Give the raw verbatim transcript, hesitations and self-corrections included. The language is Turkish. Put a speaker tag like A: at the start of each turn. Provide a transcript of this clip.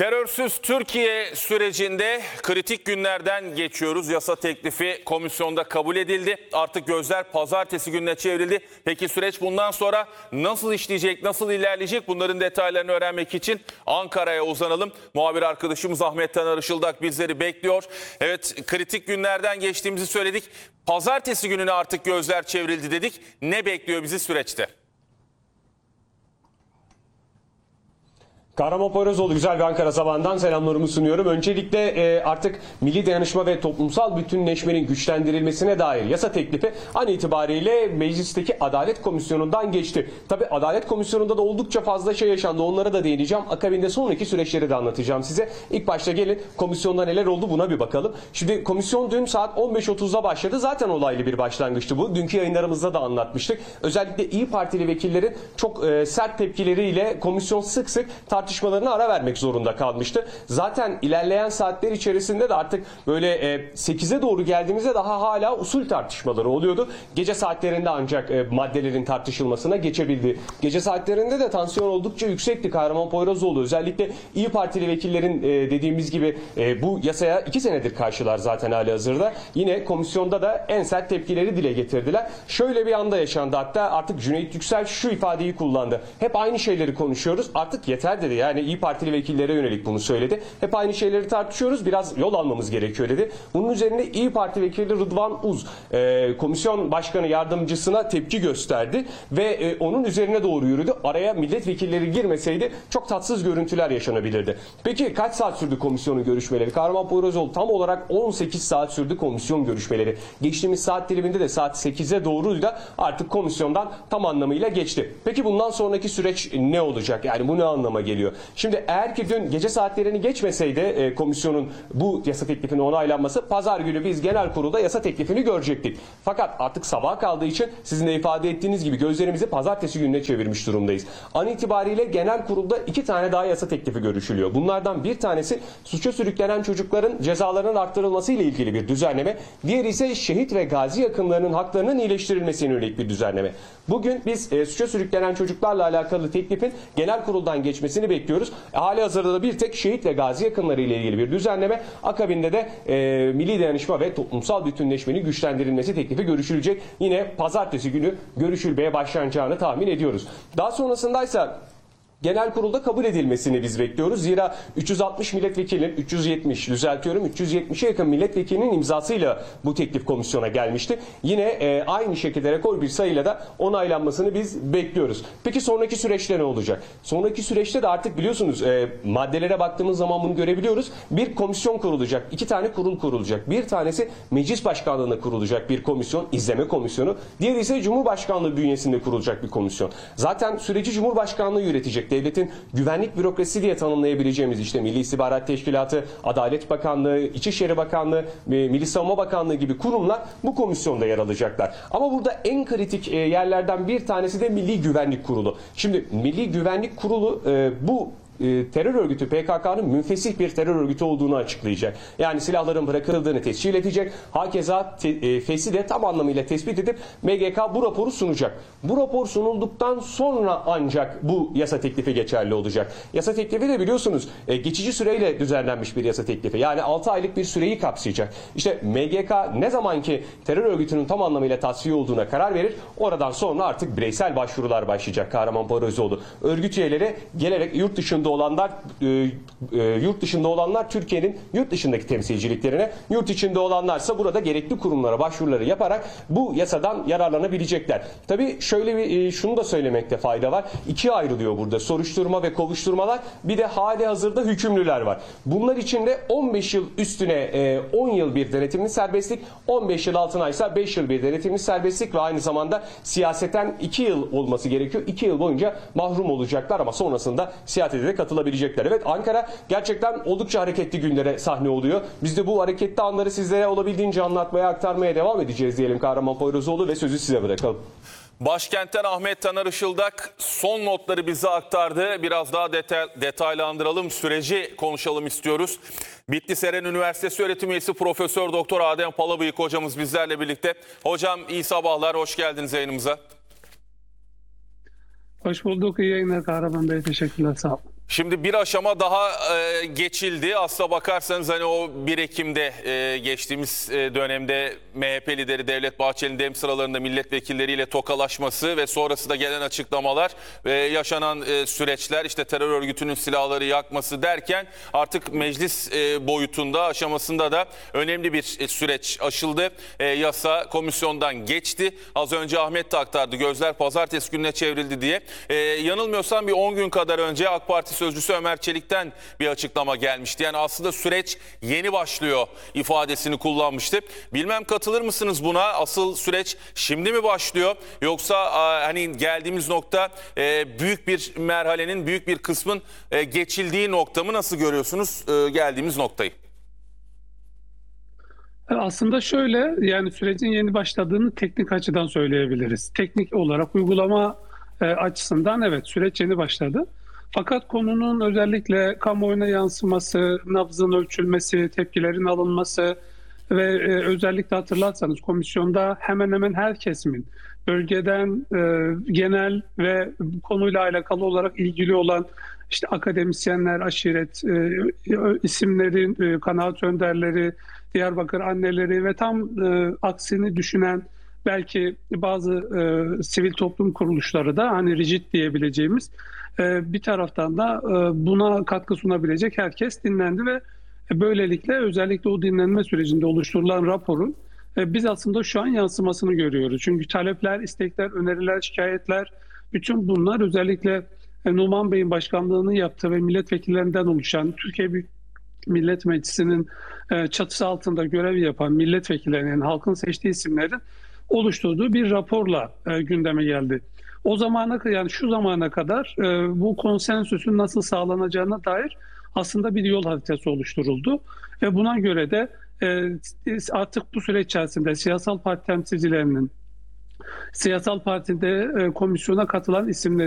A: Terörsüz Türkiye sürecinde kritik günlerden geçiyoruz. Yasa teklifi komisyonda kabul edildi. Artık gözler pazartesi gününe çevrildi. Peki süreç bundan sonra nasıl işleyecek, nasıl ilerleyecek? Bunların detaylarını öğrenmek için Ankara'ya uzanalım. Muhabir arkadaşımız Ahmet Taner Işıldak bizleri bekliyor. Evet, kritik günlerden geçtiğimizi söyledik. Pazartesi gününe artık gözler çevrildi dedik. Ne bekliyor bizi süreçte?
B: Kahramanpoyrazoğlu, güzel bir Ankara sabahından selamlarımı sunuyorum. Öncelikle e, artık milli dayanışma ve toplumsal bütünleşmenin güçlendirilmesine dair yasa teklifi an itibariyle meclisteki Adalet Komisyonu'ndan geçti. Tabi Adalet Komisyonu'nda da oldukça fazla şey yaşandı. Onlara da değineceğim. Akabinde sonraki süreçleri de anlatacağım size. İlk başta gelin komisyonda neler oldu buna bir bakalım. Şimdi komisyon dün saat on beş otuzda başladı. Zaten olaylı bir başlangıçtı bu. Dünkü yayınlarımızda da anlatmıştık. Özellikle İYİ Partili vekillerin çok e, sert tepkileriyle komisyon sık sık tartışmalarına ara vermek zorunda kalmıştı. Zaten ilerleyen saatler içerisinde de artık böyle e, sekize doğru geldiğimizde daha hala usul tartışmaları oluyordu. Gece saatlerinde ancak e, maddelerin tartışılmasına geçebildi. Gece saatlerinde de tansiyon oldukça yüksekti Kahramanpoyrazoğlu. Özellikle İYİ Partili vekillerin e, dediğimiz gibi e, bu yasaya iki senedir karşılar zaten halihazırda. Yine komisyonda da en sert tepkileri dile getirdiler. Şöyle bir anda yaşandı, hatta artık Cüneyt Yüksel şu ifadeyi kullandı. Hep aynı şeyleri konuşuyoruz, artık yeter dedi. Yani İYİ Partili vekillere yönelik bunu söyledi. Hep aynı şeyleri tartışıyoruz, biraz yol almamız gerekiyor dedi. Bunun üzerine İYİ Parti vekili Rıdvan Uz e, komisyon başkanı yardımcısına tepki gösterdi ve e, onun üzerine doğru yürüdü. Araya milletvekilleri girmeseydi çok tatsız görüntüler yaşanabilirdi. Peki kaç saat sürdü komisyonun görüşmeleri? Kahramanpoyrazoğlu, tam olarak on sekiz saat sürdü komisyon görüşmeleri. Geçtiğimiz saat diliminde de saat sekize doğruydu da artık komisyondan tam anlamıyla geçti. Peki bundan sonraki süreç ne olacak? Yani bu ne anlama geliyor? Şimdi eğer ki dün gece saatlerini geçmeseydi e, komisyonun bu yasa teklifinin onaylanması, pazar günü biz genel kurulda yasa teklifini görecektik. Fakat artık sabaha kaldığı için sizin de ifade ettiğiniz gibi gözlerimizi pazartesi gününe çevirmiş durumdayız. An itibariyle genel kurulda iki tane daha yasa teklifi görüşülüyor. Bunlardan bir tanesi suça sürüklenen çocukların cezalarının arttırılması ile ilgili bir düzenleme. Diğeri ise şehit ve gazi yakınlarının haklarının iyileştirilmesine yönelik bir düzenleme. Bugün biz e, suça sürüklenen çocuklarla alakalı teklifin genel kuruldan geçmesini bekliyoruz. E, hali hazırda da bir tek şehit ve gazi yakınları ile ilgili bir düzenleme. Akabinde de e, milli dayanışma ve toplumsal bütünleşmenin güçlendirilmesi teklifi görüşülecek. Yine pazartesi günü görüşülmeye başlanacağını tahmin ediyoruz. Daha sonrasındaysa genel kurulda kabul edilmesini biz bekliyoruz. Zira üç yüz altmış milletvekilinin, üç yüz yetmiş düzeltiyorum, üç yüz yetmişe yakın milletvekilinin imzasıyla bu teklif komisyona gelmişti. Yine e, aynı şekilde rekor bir sayıyla da onaylanmasını biz bekliyoruz. Peki sonraki süreçte ne olacak? Sonraki süreçte de artık biliyorsunuz e, maddelere baktığımız zaman bunu görebiliyoruz. Bir komisyon kurulacak, iki tane kurul kurulacak. Bir tanesi meclis başkanlığına kurulacak bir komisyon, izleme komisyonu. Diğeri ise Cumhurbaşkanlığı bünyesinde kurulacak bir komisyon. Zaten süreci Cumhurbaşkanlığı yönetecek. Devletin güvenlik bürokrasisi diye tanımlayabileceğimiz işte Milli İstihbarat Teşkilatı, Adalet Bakanlığı, İçişleri Bakanlığı, Milli Savunma Bakanlığı gibi kurumlar bu komisyonda yer alacaklar. Ama burada en kritik yerlerden bir tanesi de Milli Güvenlik Kurulu. Şimdi Milli Güvenlik Kurulu bu terör örgütü P K K'nın münfesih bir terör örgütü olduğunu açıklayacak. Yani silahların bırakıldığını tescil edecek. Hakeza fesi de tam anlamıyla tespit edip M G K bu raporu sunacak. Bu rapor sunulduktan sonra ancak bu yasa teklifi geçerli olacak. Yasa teklifi de biliyorsunuz geçici süreyle düzenlenmiş bir yasa teklifi. Yani altı aylık bir süreyi kapsayacak. İşte M G K ne zaman ki terör örgütünün tam anlamıyla tasfiye olduğuna karar verir, oradan sonra artık bireysel başvurular başlayacak Kahramanpoyrazoğlu. Örgüt üyeleri gelerek yurt dışında olanlar e, e, yurt dışında olanlar Türkiye'nin yurt dışındaki temsilciliklerine, yurt içinde olanlarsa burada gerekli kurumlara başvuruları yaparak bu yasadan yararlanabilecekler. Tabii şöyle bir e, şunu da söylemekte fayda var. İkiye ayrılıyor burada soruşturma ve kovuşturmalar. Bir de hali hazırda hükümlüler var. Bunlar için de on beş yıl üstüne e, on yıl bir denetimli serbestlik, on beş yıl altına ise beş yıl bir denetimli serbestlik ve aynı zamanda siyaseten iki yıl olması gerekiyor. iki yıl boyunca mahrum olacaklar ama sonrasında siyasete de katılabilecekler. Evet, Ankara gerçekten oldukça hareketli günlere sahne oluyor. Biz de bu hareketli anları sizlere olabildiğince anlatmaya, aktarmaya devam edeceğiz diyelim Kahramanpoyrazoğlu ve sözü size bırakalım.
A: Başkentten Ahmet Taner Işıldak son notları bize aktardı. Biraz daha detay, detaylandıralım, süreci konuşalım istiyoruz. Bitlis Eren Üniversitesi öğretim üyesi Profesör Doktor Adem Palabıyık hocamız bizlerle birlikte. Hocam iyi sabahlar, hoş geldiniz yayınımıza.
C: Hoş bulduk, iyi yayınlar Kahraman Bey, teşekkürler, sağ olun.
A: Şimdi bir aşama daha e, geçildi. Aslına bakarsanız hani o bir Ekim'de e, geçtiğimiz e, dönemde M H P lideri Devlet Bahçeli'nin dem sıralarında milletvekilleriyle tokalaşması ve sonrasında gelen açıklamalar ve yaşanan e, süreçler, işte terör örgütünün silahları yakması derken artık meclis e, boyutunda, aşamasında da önemli bir e, süreç aşıldı. E, yasa komisyondan geçti. Az önce Ahmet de aktardı. Gözler pazartesi gününe çevrildi diye. E, yanılmıyorsam bir on gün kadar önce AK Parti sözcüsü Ömer Çelik'ten bir açıklama gelmişti. Yani aslında süreç yeni başlıyor ifadesini kullanmıştı. Bilmem katılır mısınız buna? Asıl süreç şimdi mi başlıyor? Yoksa hani geldiğimiz nokta büyük bir merhalenin, büyük bir kısmın geçildiği nokta mı? Nasıl görüyorsunuz geldiğimiz noktayı?
C: Aslında şöyle, yani sürecin yeni başladığını teknik açıdan söyleyebiliriz. Teknik olarak uygulama e, açısından evet süreç yeni başladı. Fakat konunun özellikle kamuoyuna yansıması, nabzın ölçülmesi, tepkilerin alınması ve e, özellikle hatırlarsanız komisyonda hemen hemen her kesimin bölgeden e, genel ve konuyla alakalı olarak ilgili olan işte akademisyenler, aşiret e, isimlerin, e, kanaat önderleri, Diyarbakır anneleri ve tam e, aksini düşünen belki bazı e, sivil toplum kuruluşları da hani rigid diyebileceğimiz e, bir taraftan da e, buna katkı sunabilecek herkes dinlendi ve böylelikle özellikle o dinlenme sürecinde oluşturulan raporun e, biz aslında şu an yansımasını görüyoruz. Çünkü talepler, istekler, öneriler, şikayetler, bütün bunlar özellikle e, Numan Bey'in başkanlığını yaptığı ve milletvekillerinden oluşan Türkiye Büyük Millet Meclisi'nin çatısı altında görev yapan milletvekillerinin, halkın seçtiği isimlerin oluşturduğu bir raporla gündeme geldi. O zamana yani şu zamana kadar bu konsensüsün nasıl sağlanacağına dair aslında bir yol haritası oluşturuldu ve buna göre de artık bu süreç içerisinde siyasal parti temsilcilerinin, siyasal partide komisyona katılan isimlerin